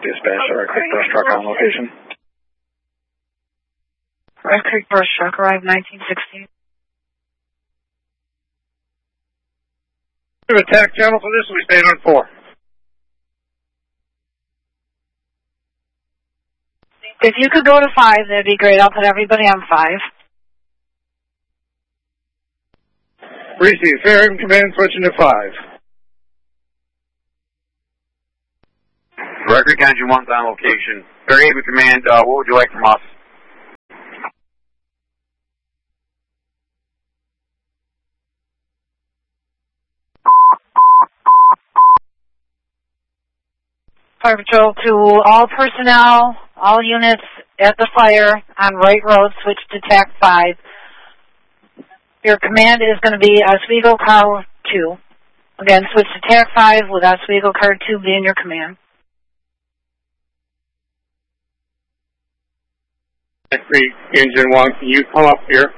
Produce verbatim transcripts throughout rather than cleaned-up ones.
Dispatch, Red Creek brush truck on location. Red Creek brush truck arrived nineteen sixteen. Attack channel for this, we stand on four. If you could go to five, that'd be great. I'll put everybody on five. Receive. Fairhaven Command switching to five. Red Creek Engine one's on location. Fairhaven Command, uh, what would you like from us? Fire Patrol to all personnel, all units at the fire on Wright Road, switch to T A C five. Your command is going to be Oswego Car two. Again, switch to T A C five with Oswego Car two being your command. Red Creek Engine one, can you come up here?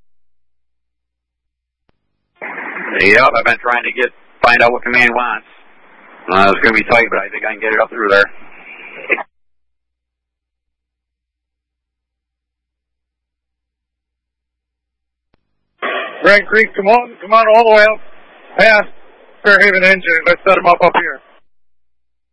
Yep, I've been trying to get find out what command wants. Uh, it's going to be tight, but I think I can get it up through there. Red Creek, come on, come on all the way up past Fairhaven Engine. Let's set them up up here.